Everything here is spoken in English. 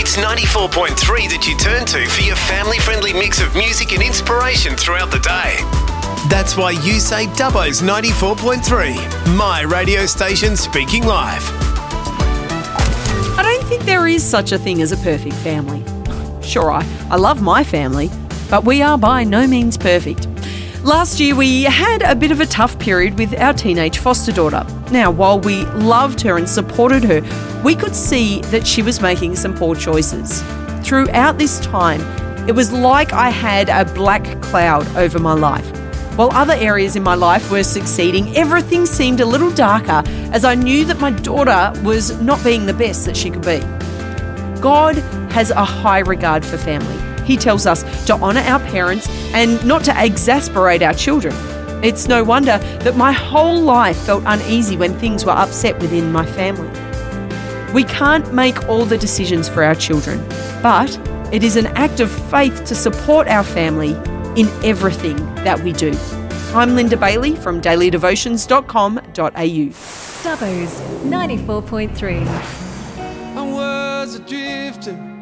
It's 94.3 that you turn to for your family-friendly mix of music and inspiration throughout the day. That's why you say Dubbo's 94.3, my radio station speaking live. I don't think there is such a thing as a perfect family. Sure, I love my family, but we are by no means perfect. Last year, we had a bit of a tough period with our teenage foster daughter. Now, while we loved her and supported her, we could see that she was making some poor choices. Throughout this time, it was like I had a black cloud over my life. While other areas in my life were succeeding, everything seemed a little darker as I knew that my daughter was not being the best that she could be. God has a high regard for family. He tells us to honour our parents and not to exasperate our children. It's no wonder that my whole life felt uneasy when things were upset within my family. We can't make all the decisions for our children, but it is an act of faith to support our family in everything that we do. I'm Linda Bailey from dailydevotions.com.au. Dubbo's 94.3. I was a drifter